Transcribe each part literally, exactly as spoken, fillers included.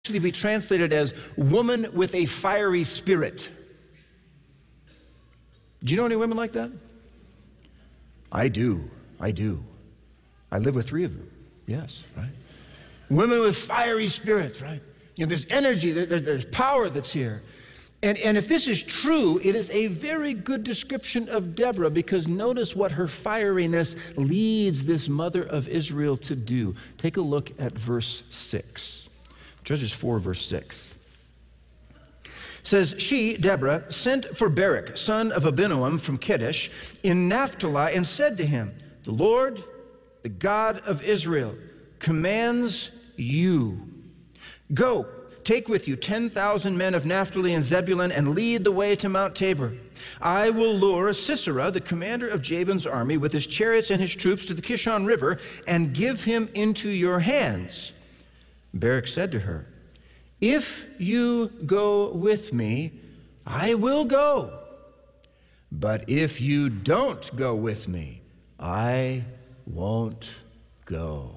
actually be translated as woman with a fiery spirit. Do you know any women like that? I do. I do. I live with three of them. Yes, right? Women with fiery spirits, right? You know, there's energy, there, there, there's power that's here. And, and if this is true, it is a very good description of Deborah, because notice what her fieriness leads this mother of Israel to do. Take a look at verse six. Judges four, verse six. It says, she, Deborah, sent for Barak, son of Abinoam from Kedesh, in Naphtali, and said to him, the Lord, the God of Israel, commands you, go, take with you ten thousand men of Naphtali and Zebulun, and lead the way to Mount Tabor. I will lure Sisera, the commander of Jabin's army, with his chariots and his troops to the Kishon River, and give him into your hands. Barak said to her, if you go with me, I will go. But if you don't go with me, I won't go.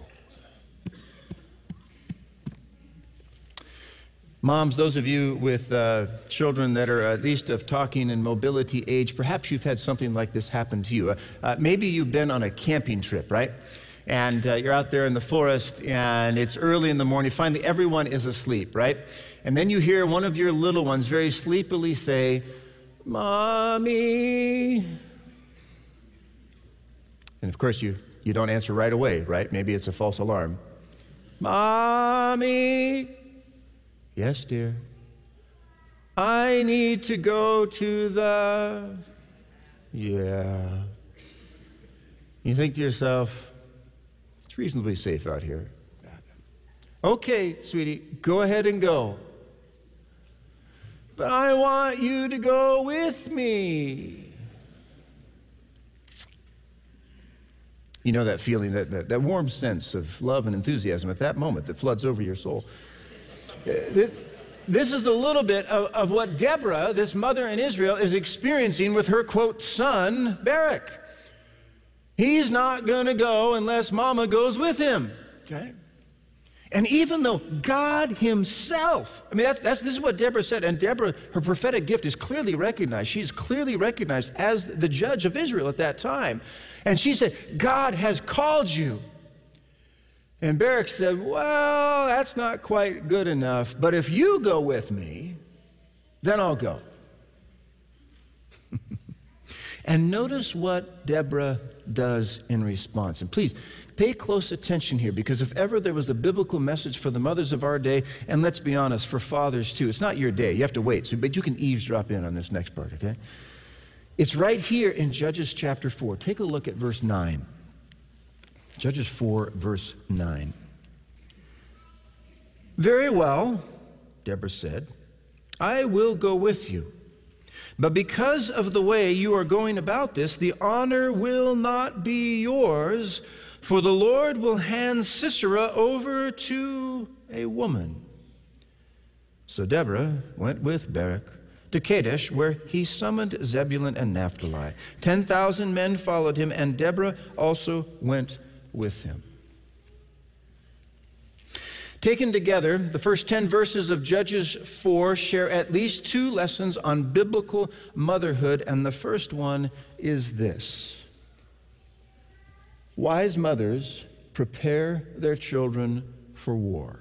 Moms, those of you with uh, children that are at least of talking and mobility age, perhaps you've had something like this happen to you. Uh, uh, maybe you've been on a camping trip, right? And uh, you're out there in the forest, and it's early in the morning. Finally, everyone is asleep, right? And then you hear one of your little ones very sleepily say, Mommy. And of course, you, you don't answer right away, right? Maybe it's a false alarm. Mommy. Yes, dear. I need to go to the... Yeah. You think to yourself, it's reasonably safe out here. Okay, sweetie, go ahead and go. But I want you to go with me. You know that feeling, that, that, that warm sense of love and enthusiasm at that moment that floods over your soul. This is a little bit of, of what Deborah, this mother in Israel, is experiencing with her, quote, son, Barak. He's not going to go unless mama goes with him, okay? And even though God himself, I mean, that's, that's, this is what Deborah said, and Deborah, her prophetic gift is clearly recognized. She's clearly recognized as the judge of Israel at that time. And she said, God has called you. And Barak said, well, that's not quite good enough, but if you go with me, then I'll go. And notice what Deborah does in response. And please, pay close attention here, because if ever there was a biblical message for the mothers of our day, and let's be honest, for fathers too, it's not your day. You have to wait, so, but you can eavesdrop in on this next part, okay? It's right here in Judges chapter four. Take a look at verse nine. Judges four, verse nine. Very well, Deborah said, I will go with you. But because of the way you are going about this, the honor will not be yours, for the Lord will hand Sisera over to a woman. So Deborah went with Barak to Kadesh, where he summoned Zebulun and Naphtali. Ten thousand men followed him, and Deborah also went with him. Taken together, the first ten verses of Judges four share at least two lessons on biblical motherhood, and the first one is this. Wise mothers prepare their children for war.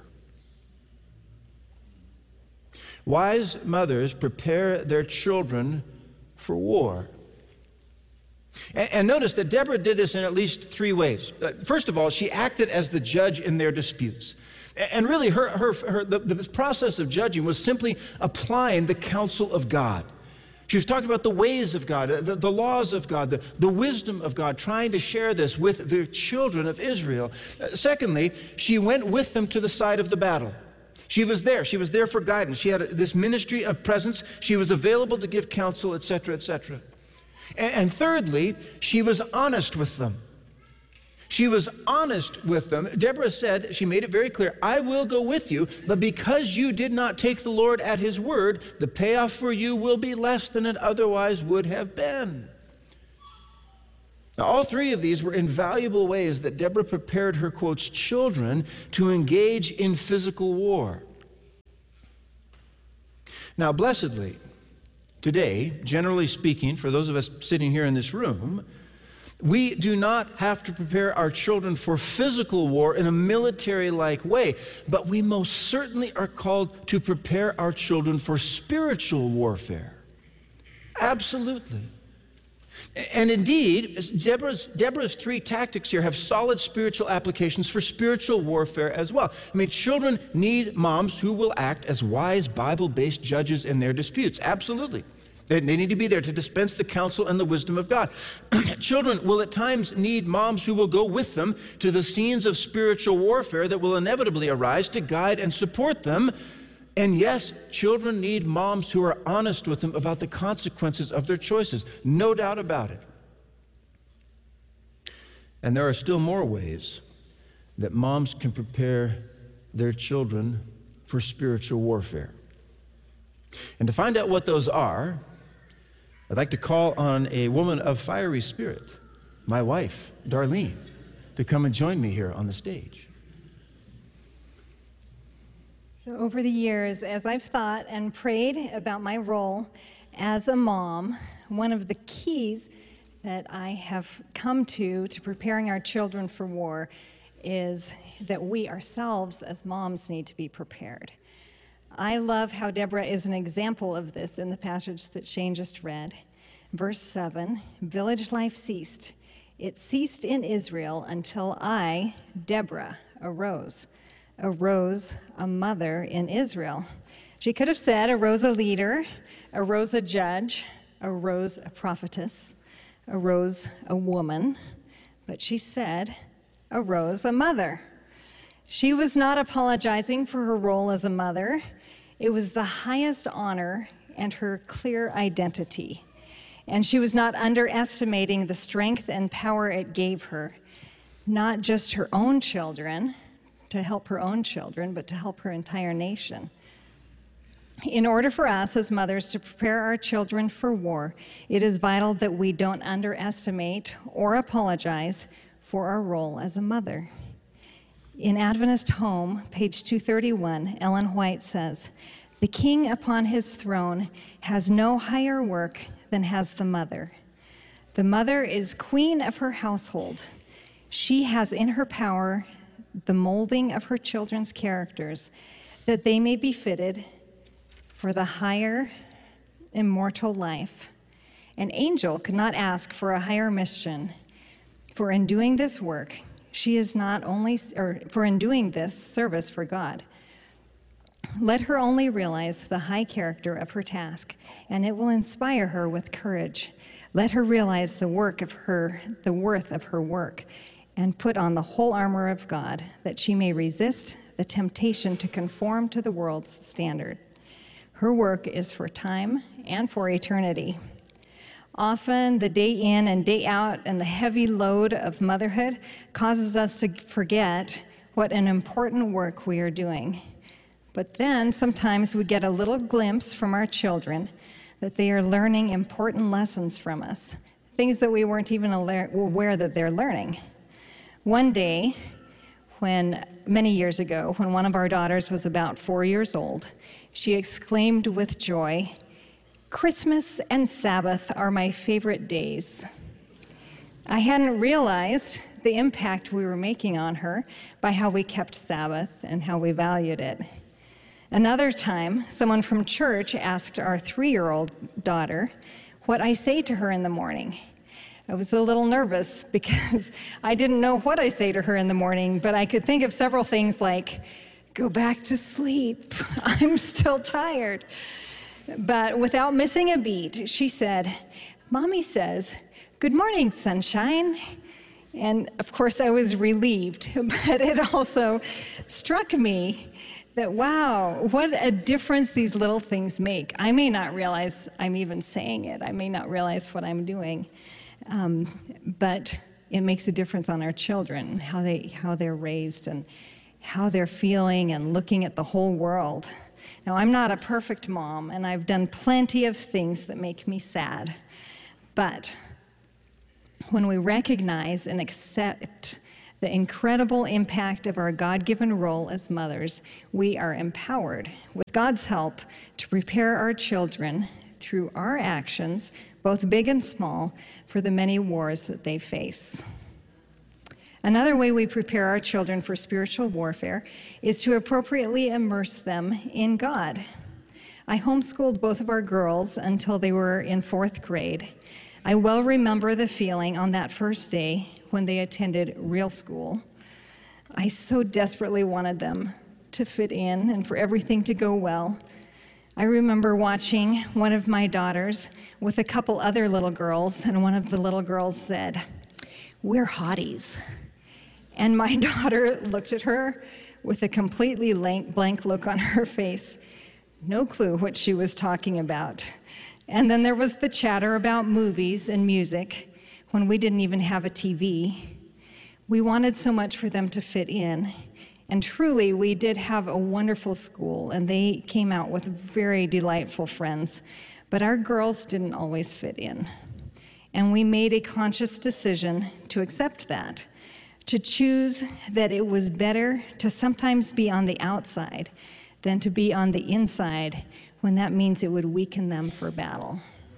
Wise mothers prepare their children for war. And, and notice that Deborah did this in at least three ways. Uh, first of all, she acted as the judge in their disputes. And really, her, her, her, the, the process of judging was simply applying the counsel of God. She was talking about the ways of God, the, the laws of God, the, the wisdom of God, trying to share this with the children of Israel. Uh, secondly, she went with them to the side of the battle. She was there. She was there for guidance. She had a, this ministry of presence. She was available to give counsel, et cetera, et cetera. And, and thirdly, she was honest with them. She was honest with them. Deborah said, she made it very clear, I will go with you, but because you did not take the Lord at his word, the payoff for you will be less than it otherwise would have been. Now, all three of these were invaluable ways that Deborah prepared her, quotes, children to engage in physical war. Now, blessedly, today, generally speaking, for those of us sitting here in this room, we do not have to prepare our children for physical war in a military-like way, but we most certainly are called to prepare our children for spiritual warfare. Absolutely. And indeed, Deborah's, Deborah's three tactics here have solid spiritual applications for spiritual warfare as well. I mean, children need moms who will act as wise, Bible-based judges in their disputes. Absolutely. They, they need to be there to dispense the counsel and the wisdom of God. Children will at times need moms who will go with them to the scenes of spiritual warfare that will inevitably arise to guide and support them. And yes, children need moms who are honest with them about the consequences of their choices. No doubt about it. And there are still more ways that moms can prepare their children for spiritual warfare. And to find out what those are, I'd like to call on a woman of fiery spirit, my wife, Darlene, to come and join me here on the stage. So over the years, as I've thought and prayed about my role as a mom, one of the keys that I have come to to preparing our children for war is that we ourselves as moms need to be prepared. I love how Deborah is an example of this in the passage that Shane just read. Verse seven, village life ceased. It ceased in Israel until I, Deborah, arose. Arose a mother in Israel. She could have said, arose a leader, arose a judge, arose a prophetess, arose a woman, but she said, arose a mother. She was not apologizing for her role as a mother. It was the highest honor and her clear identity. And she was not underestimating the strength and power it gave her, not just her own children, to help her own children, but to help her entire nation. In order for us as mothers to prepare our children for war, it is vital that we don't underestimate or apologize for our role as a mother. In Adventist Home, page two thirty-one, Ellen White says, "The king upon his throne has no higher work than has the mother. The mother is queen of her household. She has in her power the molding of her children's characters, that they may be fitted for the higher immortal life. An angel could not ask for a higher mission, for in doing this work, she is not only, or for in doing this service for God. Let her only realize the high character of her task, and it will inspire her with courage. Let her realize the work of her, the worth of her work, and put on the whole armor of God, that she may resist the temptation to conform to the world's standard. Her work is for time and for eternity." Often, the day in and day out and the heavy load of motherhood causes us to forget what an important work we are doing. But then, sometimes we get a little glimpse from our children that they are learning important lessons from us, things that we weren't even aware that they're learning. One day, when many years ago, when one of our daughters was about four years old, she exclaimed with joy, "Christmas and Sabbath are my favorite days." I hadn't realized the impact we were making on her by how we kept Sabbath and how we valued it. Another time, someone from church asked our three-year-old daughter what I say to her in the morning. I was a little nervous because I didn't know what I say to her in the morning, but I could think of several things like, "Go back to sleep, I'm still tired." But without missing a beat, she said, "Mommy says, 'Good morning, sunshine.'" And of course I was relieved, but it also struck me that, wow, what a difference these little things make. I may not realize I'm even saying it. I may not realize what I'm doing. Um, but it makes a difference on our children, how they how they're raised and how they're feeling and looking at the whole world. Now, I'm not a perfect mom, and I've done plenty of things that make me sad. But when we recognize and accept the incredible impact of our God-given role as mothers, we are empowered, with God's help, to prepare our children through our actions, both big and small, for the many wars that they face. Another way we prepare our children for spiritual warfare is to appropriately immerse them in God. I homeschooled both of our girls until they were in fourth grade. I well remember the feeling on that first day when they attended real school. I so desperately wanted them to fit in and for everything to go well. I remember watching one of my daughters with a couple other little girls, and one of the little girls said, "We're hotties." And my daughter looked at her with a completely blank look on her face. No clue what she was talking about. And then there was the chatter about movies and music when we didn't even have a T V. We wanted so much for them to fit in. And truly, we did have a wonderful school, and they came out with very delightful friends. But our girls didn't always fit in. And we made a conscious decision to accept that, to choose that it was better to sometimes be on the outside than to be on the inside, when that means it would weaken them for battle.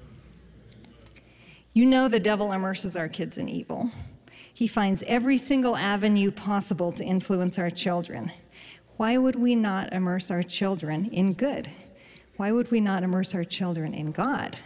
You know the devil immerses our kids in evil. He finds every single avenue possible to influence our children. Why would we not immerse our children in good? Why would we not immerse our children in God?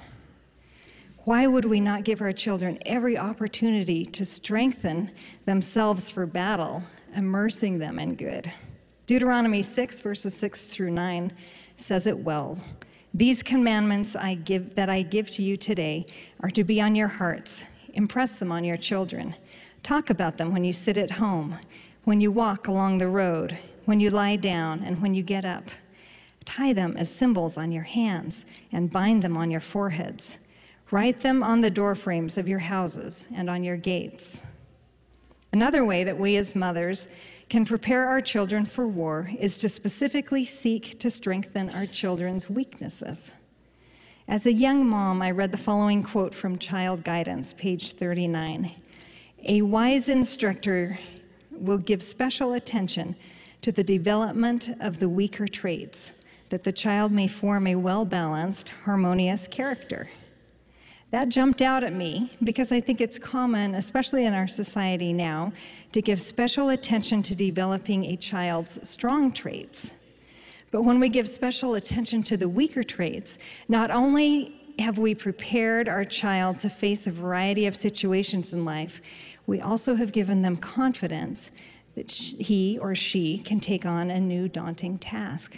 Why would we not give our children every opportunity to strengthen themselves for battle, immersing them in good? Deuteronomy six, verses six through nine says it well. "These commandments I give that I give to you today are to be on your hearts. Impress them on your children. Talk about them when you sit at home, when you walk along the road, when you lie down, and when you get up. Tie them as symbols on your hands and bind them on your foreheads. Write them on the doorframes of your houses and on your gates." Another way that we as mothers can prepare our children for war is to specifically seek to strengthen our children's weaknesses. As a young mom, I read the following quote from Child Guidance, page thirty-nine. "A wise instructor will give special attention to the development of the weaker traits, that the child may form a well-balanced, harmonious character." That jumped out at me because I think it's common, especially in our society now, to give special attention to developing a child's strong traits. But when we give special attention to the weaker traits, not only have we prepared our child to face a variety of situations in life, we also have given them confidence that he or she can take on a new daunting task.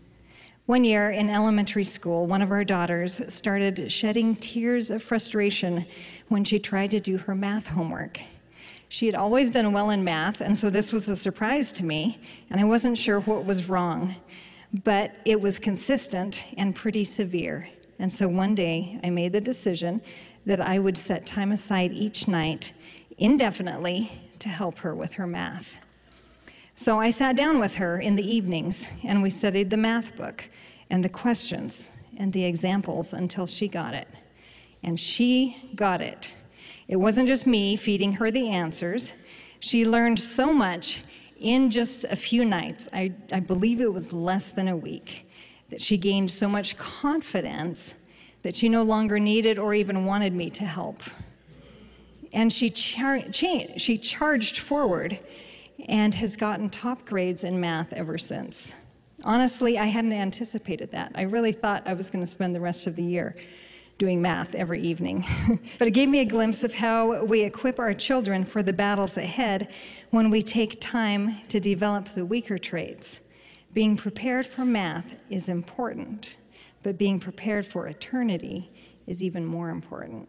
One year in elementary school, one of our daughters started shedding tears of frustration when she tried to do her math homework. She had always done well in math, and so this was a surprise to me, and I wasn't sure what was wrong, but it was consistent and pretty severe. And so one day, I made the decision that I would set time aside each night, indefinitely, to help her with her math. So I sat down with her in the evenings, and we studied the math book and the questions and the examples until she got it. And she got it. It wasn't just me feeding her the answers. She learned so much in just a few nights. I, I believe it was less than a week, that she gained so much confidence that she no longer needed or even wanted me to help. And she, char- cha- she charged forward and has gotten top grades in math ever since. Honestly, I hadn't anticipated that. I really thought I was going to spend the rest of the year doing math every evening. But it gave me a glimpse of how we equip our children for the battles ahead when we take time to develop the weaker traits. Being prepared for math is important, but being prepared for eternity is even more important.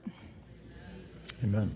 Amen.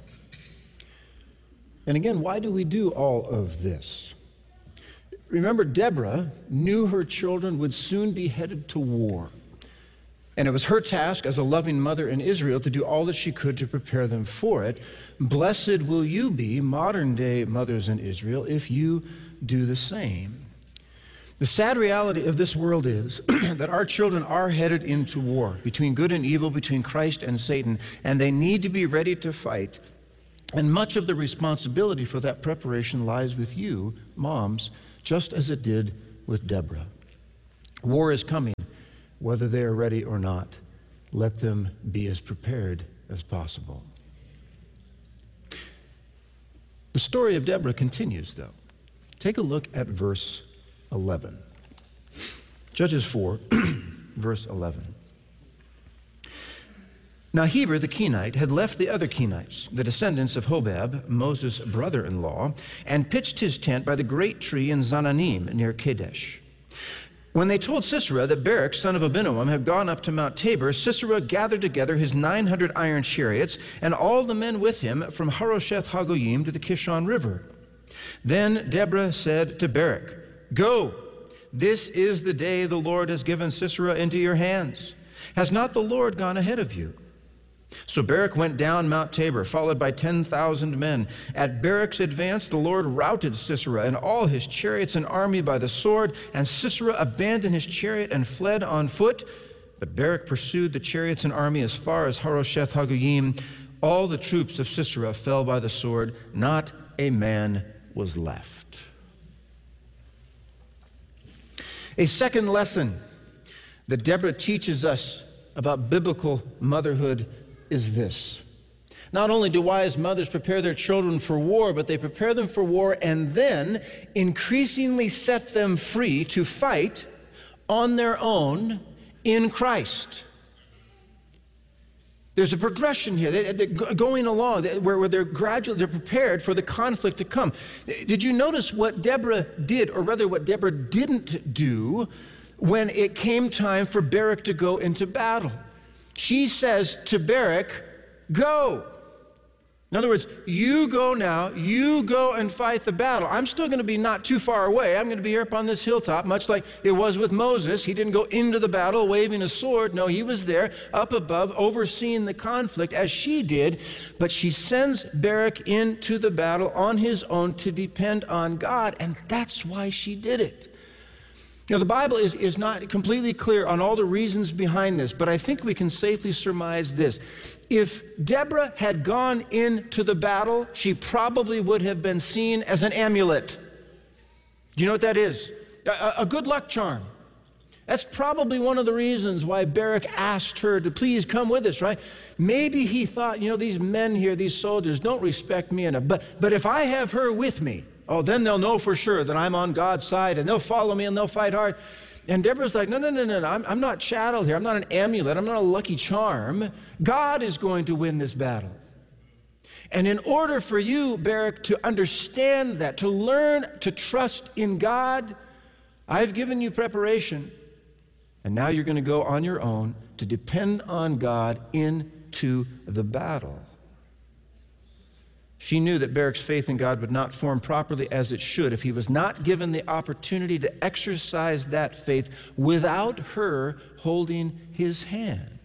And again, why do we do all of this? Remember, Deborah knew her children would soon be headed to war. And it was her task as a loving mother in Israel to do all that she could to prepare them for it. Blessed will you be, modern-day mothers in Israel, if you do the same. The sad reality of this world is that our children are headed into war between good and evil, between Christ and Satan, and they need to be ready to fight And much of the responsibility for that preparation lies with you, moms, just as it did with Deborah. War is coming, whether they are ready or not. Let them be as prepared as possible. The story of Deborah continues, though. Take a look at verse eleven. Judges four, verse eleven. Now Heber the Kenite had left the other Kenites, the descendants of Hobab, Moses' brother-in-law, and pitched his tent by the great tree in Zananim near Kadesh. When they told Sisera that Barak, son of Abinoam, had gone up to Mount Tabor, Sisera gathered together his nine hundred iron chariots and all the men with him from Harosheth Hagoyim to the Kishon River. Then Deborah said to Barak, "Go, this is the day the Lord has given Sisera into your hands. Has not the Lord gone ahead of you?" So Barak went down Mount Tabor, followed by ten thousand men. At Barak's advance, the Lord routed Sisera and all his chariots and army by the sword, and Sisera abandoned his chariot and fled on foot. But Barak pursued the chariots and army as far as Harosheth Hagoyim. All the troops of Sisera fell by the sword. Not a man was left. A second lesson that Deborah teaches us about biblical motherhood is this. Not only do wise mothers prepare their children for war, but they prepare them for war and then increasingly set them free to fight on their own in Christ. There's a progression here. They, they're going along where, where they're gradually, they're prepared for the conflict to come. Did you notice what Deborah did, or rather what Deborah didn't do when it came time for Barak to go into battle? She says to Barak, "Go." In other words, you go now, you go and fight the battle. I'm still going to be not too far away. I'm going to be here up on this hilltop, much like it was with Moses. He didn't go into the battle waving a sword. No, he was there up above overseeing the conflict as she did. But she sends Barak into the battle on his own to depend on God, and that's why she did it. You know, the Bible is, is not completely clear on all the reasons behind this, but I think we can safely surmise this. If Deborah had gone into the battle, she probably would have been seen as an amulet. Do you know what that is? A, a good luck charm. That's probably one of the reasons why Barak asked her to please come with us, right? Maybe he thought, you know, these men here, these soldiers, don't respect me enough, but, but if I have her with me, oh, then they'll know for sure that I'm on God's side, and they'll follow me, and they'll fight hard. And Deborah's like, no, no, no, no, no. I'm, I'm not chattel here. I'm not an amulet. I'm not a lucky charm. God is going to win this battle. And in order for you, Barak, to understand that, to learn to trust in God, I've given you preparation, and now you're going to go on your own to depend on God into the battle. She knew that Barak's faith in God would not form properly as it should if he was not given the opportunity to exercise that faith without her holding his hand.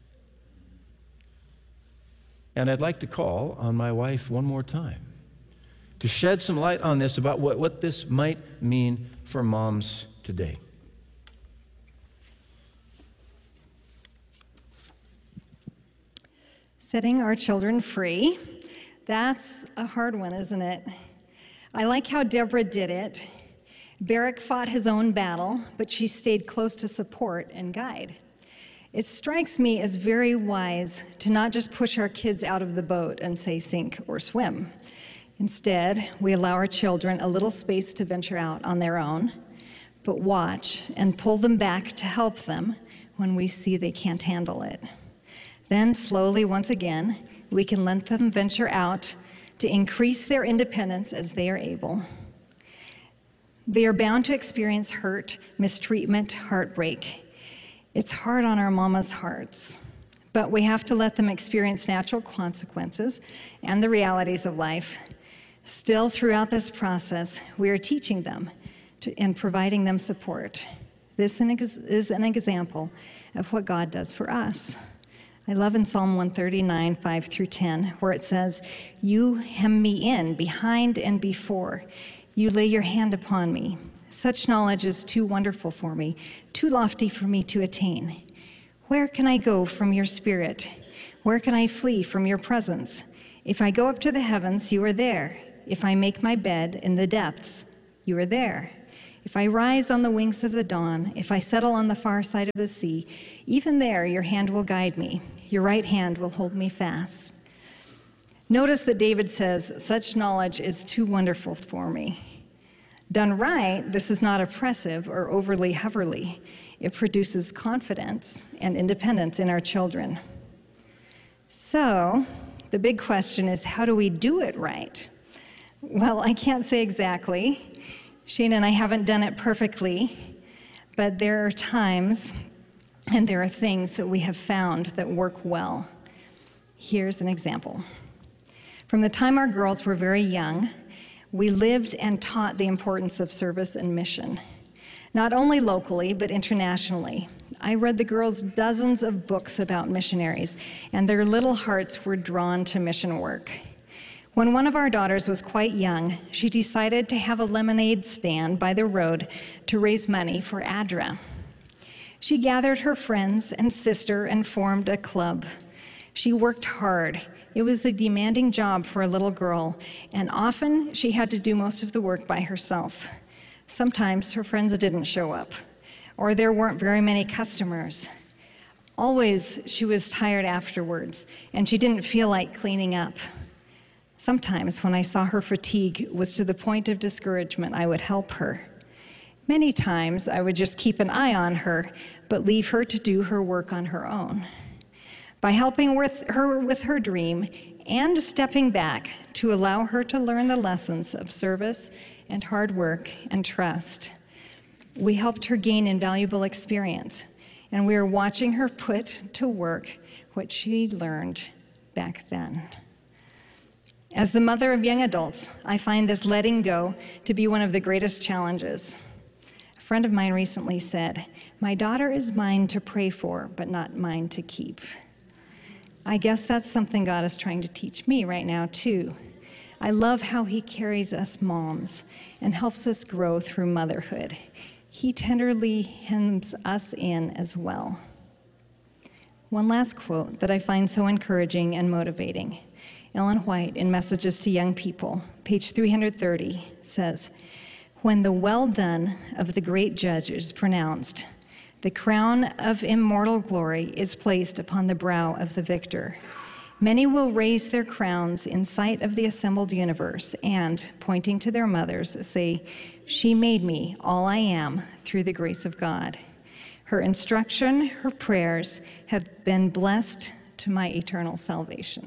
And I'd like to call on my wife one more time to shed some light on this, about what, what this might mean for moms today. Setting our children free. That's a hard one, isn't it? I like how Deborah did it. Barak fought his own battle, but she stayed close to support and guide. It strikes me as very wise to not just push our kids out of the boat and say sink or swim. Instead, we allow our children a little space to venture out on their own, but watch and pull them back to help them when we see they can't handle it. Then slowly, once again, we can let them venture out to increase their independence as they are able. They are bound to experience hurt, mistreatment, heartbreak. It's hard on our mama's hearts, but we have to let them experience natural consequences and the realities of life. Still, throughout this process, we are teaching them to, and providing them support. This is an example of what God does for us. I love in Psalm one thirty-nine, five through ten, where it says, "You hem me in behind and before. You lay your hand upon me. Such knowledge is too wonderful for me, too lofty for me to attain. Where can I go from your spirit? Where can I flee from your presence? If I go up to the heavens, you are there. If I make my bed in the depths, you are there. If I rise on the wings of the dawn, if I settle on the far side of the sea, even there your hand will guide me. Your right hand will hold me fast. Notice that David says, such knowledge is too wonderful for me. Done right, this is not oppressive or overly hoverly. It produces confidence and independence in our children. So, the big question is, how do we do it right? Well, I can't say exactly. Shane and I haven't done it perfectly, but there are times and there are things that we have found that work well. Here's an example. From the time our girls were very young, we lived and taught the importance of service and mission, not only locally, but internationally. I read the girls dozens of books about missionaries, and their little hearts were drawn to mission work. When one of our daughters was quite young, she decided to have a lemonade stand by the road to raise money for ADRA. She gathered her friends and sister and formed a club. She worked hard. It was a demanding job for a little girl, and often she had to do most of the work by herself. Sometimes her friends didn't show up, or there weren't very many customers. Always she was tired afterwards, and she didn't feel like cleaning up. Sometimes when I saw her fatigue was to the point of discouragement, I would help her. Many times I would just keep an eye on her, but leave her to do her work on her own. By helping with her with her dream and stepping back to allow her to learn the lessons of service and hard work and trust, we helped her gain invaluable experience, and we are watching her put to work what she learned back then. As the mother of young adults, I find this letting go to be one of the greatest challenges. A friend of mine recently said, "My daughter is mine to pray for, but not mine to keep." I guess that's something God is trying to teach me right now, too. I love how he carries us moms and helps us grow through motherhood. He tenderly hems us in as well. One last quote that I find so encouraging and motivating. Ellen White, in Messages to Young People, page three hundred thirty, says, "When the well done of the great judge is pronounced, the crown of immortal glory is placed upon the brow of the victor. Many will raise their crowns in sight of the assembled universe and, pointing to their mothers, say, 'She made me all I am through the grace of God. Her instruction, her prayers have been blessed to my eternal salvation.'"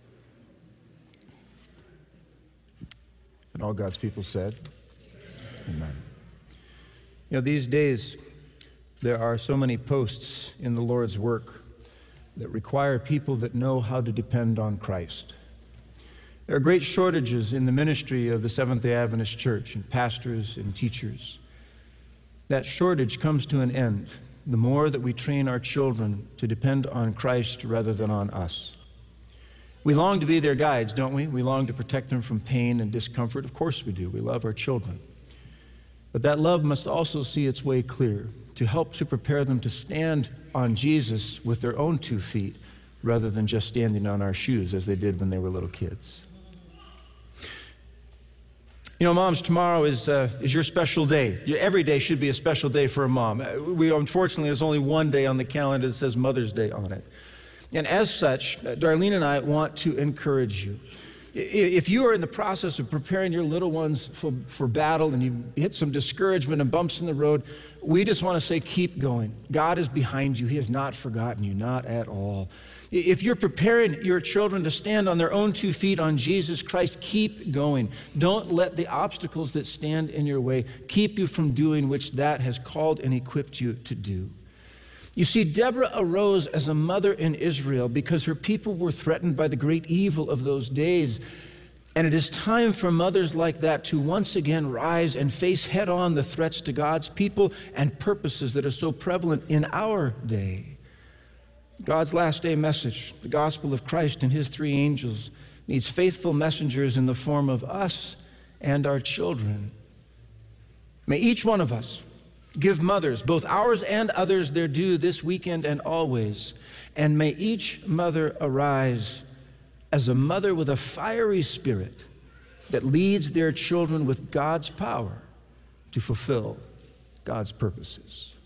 And all God's people said, amen. You know, these days, there are so many posts in the Lord's work that require people that know how to depend on Christ. There are great shortages in the ministry of the Seventh-day Adventist Church in pastors and teachers. That shortage comes to an end the more that we train our children to depend on Christ rather than on us. We long to be their guides, don't we? We long to protect them from pain and discomfort. Of course we do. We love our children. But that love must also see its way clear to help to prepare them to stand on Jesus with their own two feet rather than just standing on our shoes as they did when they were little kids. You know, moms, tomorrow is, uh, is your special day. Every day should be a special day for a mom. We, unfortunately, there's only one day on the calendar that says Mother's Day on it. And as such, Darlene and I want to encourage you. If you are in the process of preparing your little ones for, for battle and you hit some discouragement and bumps in the road, we just want to say, keep going. God is behind you. He has not forgotten you, not at all. If you're preparing your children to stand on their own two feet on Jesus Christ, keep going. Don't let the obstacles that stand in your way keep you from doing which that has called and equipped you to do. You see, Deborah arose as a mother in Israel because her people were threatened by the great evil of those days. And it is time for mothers like that to once again rise and face head-on the threats to God's people and purposes that are so prevalent in our day. God's last day message, the gospel of Christ and his three angels, needs faithful messengers in the form of us and our children. May each one of us give mothers, both ours and others, their due this weekend and always. And may each mother arise as a mother with a fiery spirit that leads their children with God's power to fulfill God's purposes.